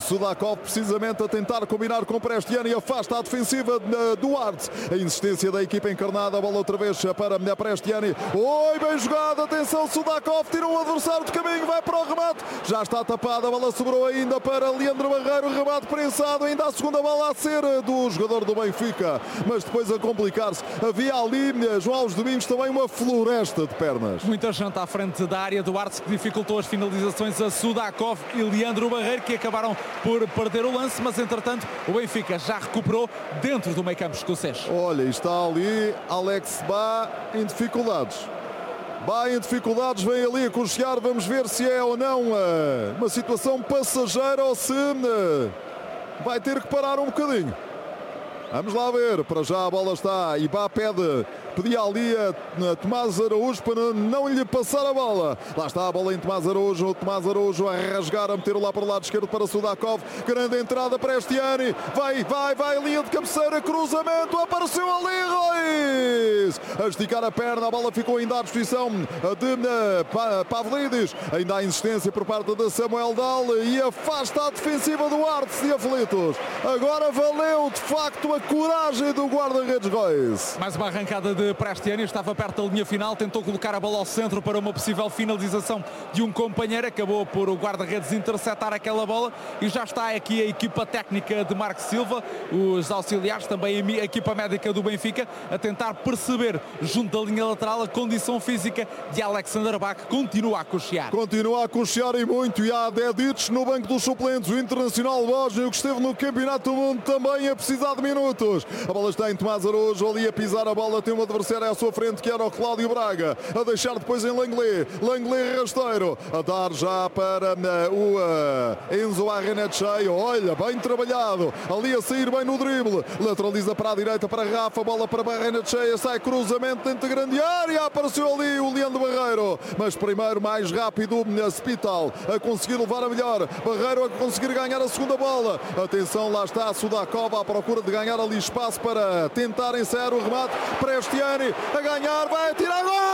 Sudakov precisamente a tentar combinar com Prestiani, afasta a defensiva de Duarte. A insistência da equipa encarnada, a bola outra vez para Prestiani. Oi, bem jogado, atenção, Sudakov tira um adversário de caminho, vai para o remate, já está tapada, a bola sobrou ainda para Leandro Barreiro, remate prensado, ainda a segunda bola a ser do jogador do Benfica, mas depois a complicar-se. Havia ali, João Alves Domingos, também uma floresta de pernas. Muita gente à frente da área, Duarte que dificultou as finalizações a Sudakov e Leandro Barreiro, que acabaram por perder o lance, mas entretanto o Benfica já recuperou dentro do meio campo escocês. Olha, está ali Alex Ba em dificuldades. Ba em dificuldades, vem ali a cochear, vamos ver se é ou não uma situação passageira ou se vai ter que parar um bocadinho. Vamos lá ver, para já a bola está e Ba pedia ali a Tomás Araújo para não lhe passar a bola. Lá está a bola em Tomás Araújo, a rasgar, a meter lá para o lado esquerdo para Sudakov, grande entrada para Prestiani, vai, linha de cabeceira, cruzamento, apareceu ali Reis, a esticar a perna, a bola ficou ainda à disposição de Pavlidis, ainda há insistência por parte de Samuel Dal e afasta a defensiva do Artes de aflitos. Agora valeu de facto a coragem do guarda-redes Reis. Mais uma arrancada de Prestiani, estava perto da linha final, tentou colocar a bola ao centro para uma possível finalização de um companheiro, acabou por o guarda-redes interceptar aquela bola e já está aqui a equipa técnica de Marco Silva, os auxiliares, também a equipa médica do Benfica, a tentar perceber junto da linha lateral a condição física de Alexander Ba, que continua a cochear. Continua a cochear e muito, e há Dedic no banco dos suplentes, o internacional bósnio que esteve no Campeonato do Mundo também a precisar de minutos. A bola está em Tomás Araújo, ali a pisar a bola, tem um adversário à sua frente que era o Cláudio Braga, a deixar depois em Langley rasteiro, a dar já para o Enzo Arrenetxeio, olha, bem trabalhado, ali a sair bem no drible, lateraliza para a direita para Rafa, bola para Arrenetxeio, sai cruzamento dentro da grande área, apareceu ali o Leandro Barreiro, mas primeiro mais rápido Spital, a conseguir levar a melhor, Barreiro a conseguir ganhar a segunda bola, atenção, lá está a Sudakov à procura de ganhar ali espaço para tentar ensaiar o remate, Prestiani a ganhar, vai atirar gol!